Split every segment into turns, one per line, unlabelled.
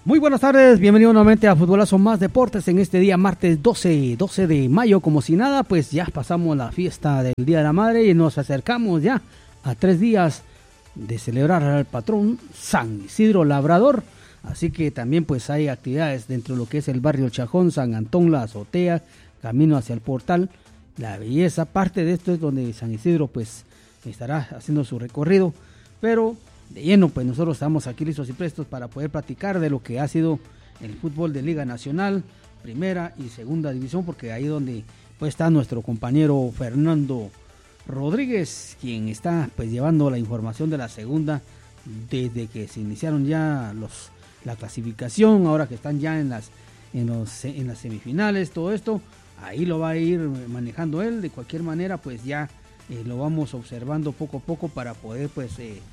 Muy buenas tardes, bienvenido nuevamente a Futbolazo Más Deportes en este día martes 12 de mayo. Como si nada, pues ya pasamos la fiesta del Día de la Madre y nos acercamos ya a 3 días de celebrar al patrón San Isidro Labrador. Así que también pues hay actividades dentro de lo que es el barrio El Chajón, San Antón, la azotea, camino hacia el portal, la belleza. Parte de esto es donde San Isidro pues estará haciendo su recorrido, pero de lleno, pues nosotros estamos aquí listos y prestos para poder platicar de lo que ha sido el fútbol de Liga Nacional, Primera y Segunda División, porque ahí donde pues está nuestro compañero Fernando Rodríguez, quien está pues llevando la información de la segunda desde que se iniciaron ya la clasificación, ahora que están ya en las semifinales, todo esto, ahí lo va a ir manejando él. De cualquier manera, pues ya lo vamos observando poco a poco para poder pues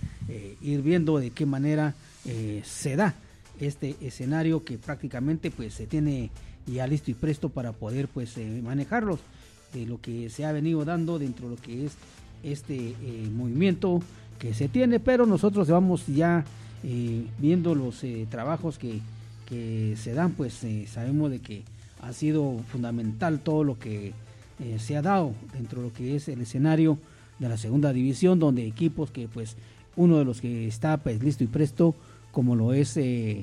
ir viendo de qué manera se da este escenario que prácticamente pues se tiene ya listo y presto para poder pues manejarlos, de lo que se ha venido dando dentro de lo que es este movimiento que se tiene. Pero nosotros vamos ya viendo los trabajos que se dan, pues sabemos de que ha sido fundamental todo lo que se ha dado dentro de lo que es el escenario de la segunda división, donde equipos que pues uno de los que está pues listo y presto, como lo es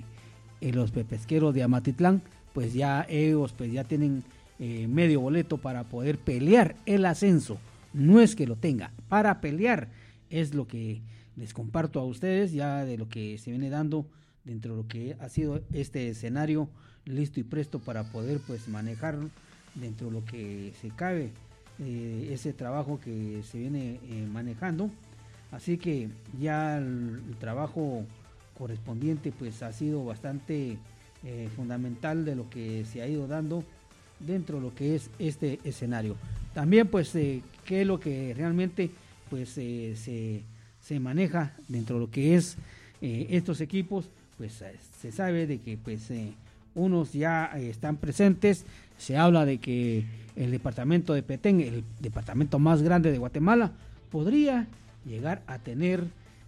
los Pepesqueros de Amatitlán, pues ya ellos pues ya tienen medio boleto para poder pelear el ascenso. No es que lo tenga, para pelear es lo que les comparto a ustedes ya de lo que se viene dando dentro de lo que ha sido este escenario listo y presto para poder pues manejar dentro de lo que se cabe ese trabajo que se viene manejando. Así que ya el trabajo correspondiente pues ha sido bastante fundamental de lo que se ha ido dando dentro de lo que es este escenario. También pues qué es lo que realmente pues se maneja dentro de lo que es estos equipos, pues se sabe de que pues unos ya están presentes. Se habla de que el departamento de Petén, el departamento más grande de Guatemala, podría llegar a tener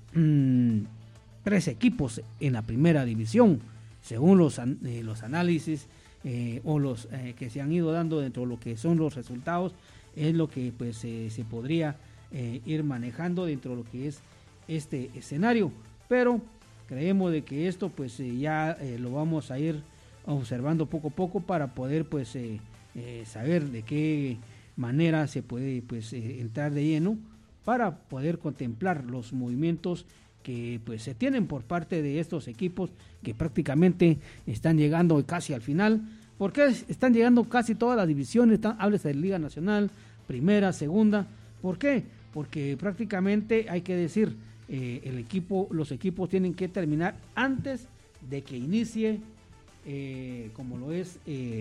3 equipos en la primera división, según los análisis o los que se han ido dando dentro de lo que son los resultados. Es lo que pues se podría ir manejando dentro de lo que es este escenario, pero creemos de que esto pues ya lo vamos a ir observando poco a poco para poder pues saber de qué manera se puede pues entrar de lleno para poder contemplar los movimientos que pues se tienen por parte de estos equipos que prácticamente están llegando casi al final. ¿Por qué están llegando casi todas las divisiones? Háblese de Liga Nacional, Primera, Segunda. ¿Por qué? Porque prácticamente hay que decir, los equipos tienen que terminar antes de que inicie como lo es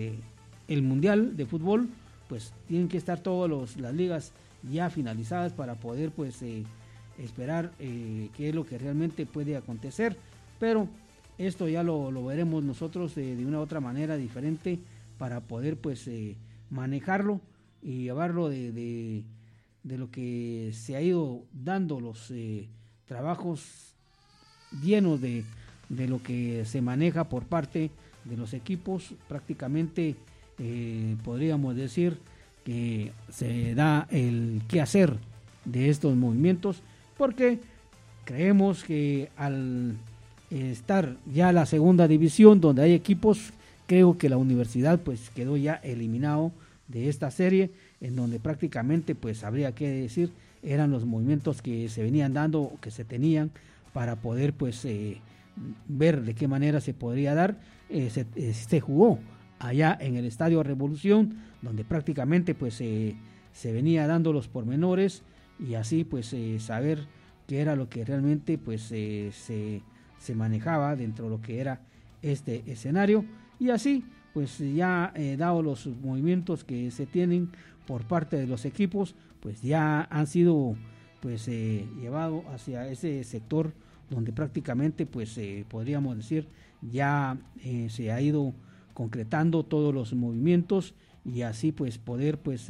el Mundial de Fútbol. Pues tienen que estar todas las ligas ya finalizadas para poder pues esperar qué es lo que realmente puede acontecer. Pero esto ya lo veremos nosotros de una u otra manera diferente para poder pues manejarlo y llevarlo de lo que se ha ido dando los trabajos llenos de lo que se maneja por parte de los equipos. Prácticamente podríamos decir que se da el qué hacer de estos movimientos, porque creemos que al estar ya la segunda división donde hay equipos, creo que la universidad pues quedó ya eliminado de esta serie, en donde prácticamente pues habría que decir eran los movimientos que se venían dando o que se tenían para poder pues ver de qué manera se podría dar. Se jugó allá en el Estadio Revolución, donde prácticamente pues se venía dando los pormenores y así pues saber qué era lo que realmente pues se manejaba dentro de lo que era este escenario. Y así pues ya dado los movimientos que se tienen por parte de los equipos, pues ya han sido pues llevado hacia ese sector donde prácticamente pues podríamos decir ya se ha ido concretando todos los movimientos y así pues poder pues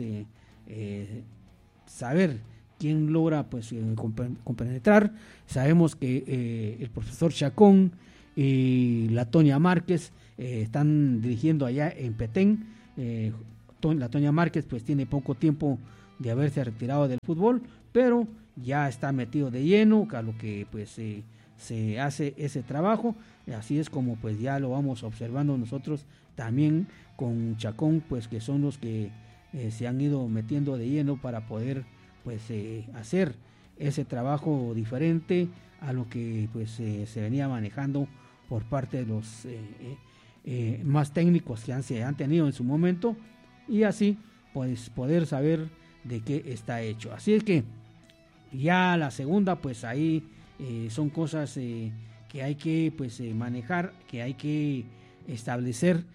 saber quién logra pues compenetrar. Sabemos que el profesor Chacón y la Toña Márquez están dirigiendo allá en Petén. La Toña Márquez pues tiene poco tiempo de haberse retirado del fútbol, pero ya está metido de lleno a lo que pues se hace ese trabajo. Así es como pues ya lo vamos observando nosotros también con Chacón, pues que son los que se han ido metiendo de lleno para poder pues hacer ese trabajo diferente a lo que pues se venía manejando por parte de los más técnicos que se han tenido en su momento, y así pues poder saber de qué está hecho. Así es que ya la segunda pues ahí son cosas que hay que pues manejar, que hay que establecer.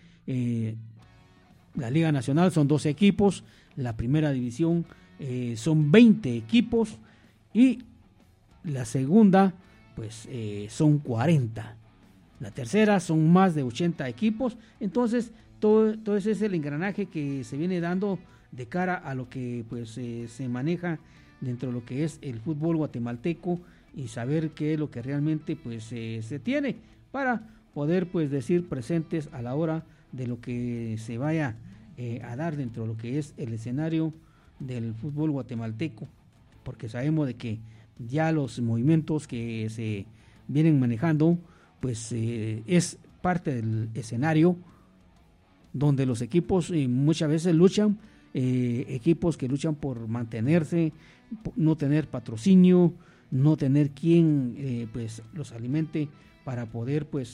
La Liga Nacional son 12 equipos, la primera división son 20 equipos y la segunda pues son 40. La tercera son más de 80 equipos. Entonces todo ese es el engranaje que se viene dando de cara a lo que pues se maneja dentro de lo que es el fútbol guatemalteco, y saber qué es lo que realmente pues se tiene para poder pues decir presentes a la hora de lo que se vaya a dar dentro de lo que es el escenario del fútbol guatemalteco, porque sabemos de que ya los movimientos que se vienen manejando pues es parte del escenario donde los equipos muchas veces luchan, equipos que luchan por mantenerse, no tener patrocinio, no tener quien pues los alimente para poder pues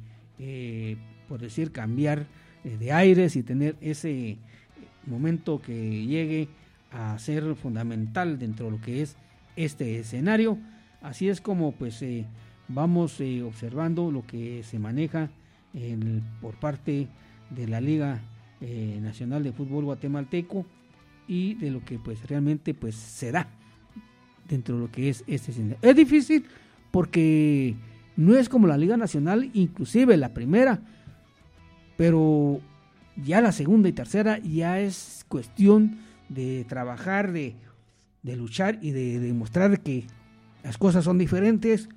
por decir cambiar de aires y tener ese momento que llegue a ser fundamental dentro de lo que es este escenario. Así es como pues vamos observando lo que se maneja por parte de la Liga Nacional de Fútbol Guatemalteco y de lo que pues realmente pues se da dentro de lo que es este escenario. Es difícil porque no es como la Liga Nacional, inclusive la primera, pero ya la segunda y tercera ya es cuestión de trabajar, de luchar y de demostrar que las cosas son diferentes.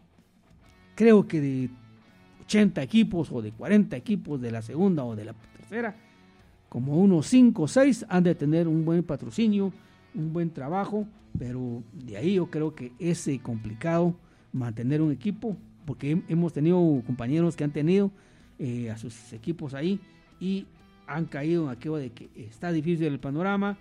Creo que de 80 equipos o de 40 equipos de la segunda o de la tercera, como unos 5 o 6 han de tener un buen patrocinio, un buen trabajo, pero de ahí yo creo que es complicado mantener un equipo, porque hemos tenido compañeros que han tenido a sus equipos ahí y han caído en aquello de que está difícil el panorama,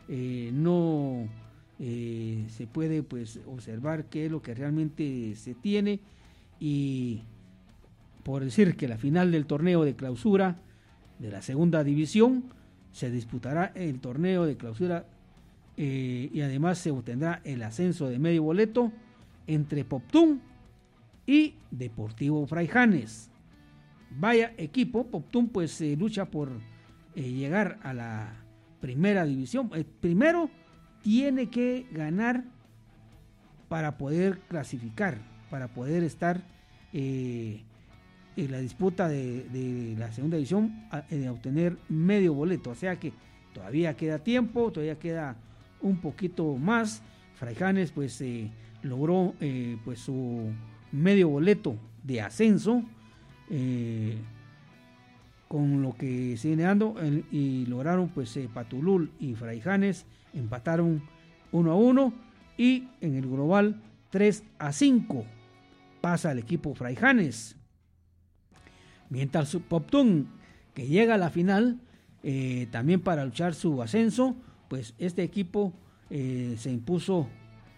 no se puede pues observar qué es lo que realmente se tiene, y por decir que la final del torneo de clausura de la segunda división se disputará el torneo de clausura y además se obtendrá el ascenso de medio boleto entre Poptún y Deportivo Fraijanes. Vaya equipo, Poptún pues lucha por llegar a la primera división. Primero tiene que ganar para poder clasificar, para poder estar en la disputa de la segunda división, de obtener medio boleto. O sea que todavía queda tiempo, todavía queda un poquito más. Fraijanes pues logró pues su medio boleto de ascenso con lo que se viene dando, y lograron pues Patulul y Fraijanes empataron 1-1 y en el global 3-5 pasa el equipo Fraijanes, mientras su Poptún, que llega a la final también para luchar su ascenso, pues este equipo se impuso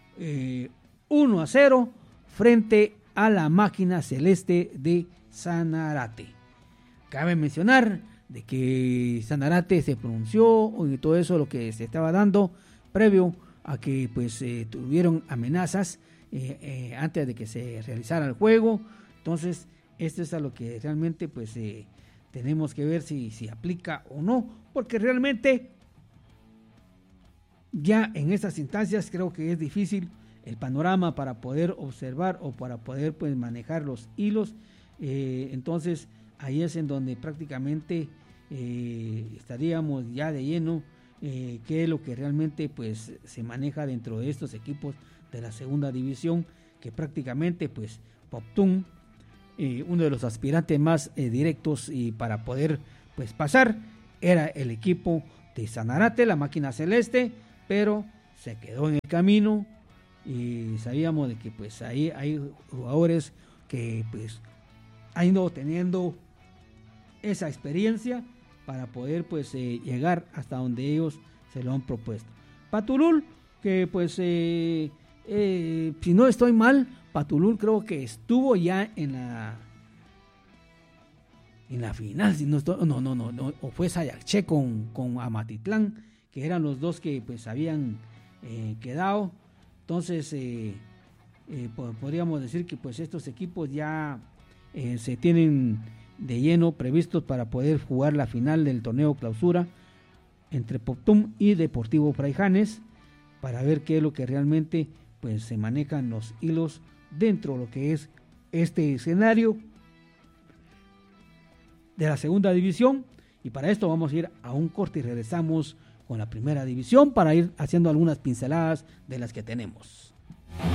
1-0 frente a la máquina celeste de Sanarate. Cabe mencionar de que Sanarate se pronunció y todo eso lo que se estaba dando previo a que pues tuvieron amenazas antes de que se realizara el juego. Entonces esto es a lo que realmente pues tenemos que ver si aplica o no, porque realmente ya en estas instancias creo que es difícil el panorama para poder observar o para poder pues manejar los hilos. Entonces ahí es en donde prácticamente estaríamos ya de lleno qué es lo que realmente pues se maneja dentro de estos equipos de la segunda división, que prácticamente pues Poptún uno de los aspirantes más directos y para poder pues pasar era el equipo de Sanarate, la máquina celeste, pero se quedó en el camino y sabíamos de que pues ahí hay jugadores que pues han ido teniendo esa experiencia para poder pues llegar hasta donde ellos se lo han propuesto. Patulul, que pues si no estoy mal, Patulul creo que estuvo ya en la final, si no, o fue Sayacché con Amatitlán, que eran los dos que pues habían quedado. Entonces podríamos decir que pues estos equipos ya se tienen de lleno previstos para poder jugar la final del torneo clausura entre Poptum y Deportivo Fraijanes, para ver qué es lo que realmente pues se manejan los hilos dentro de lo que es este escenario de la segunda división. Y para esto vamos a ir a un corte y regresamos con la primera división para ir haciendo algunas pinceladas de las que tenemos.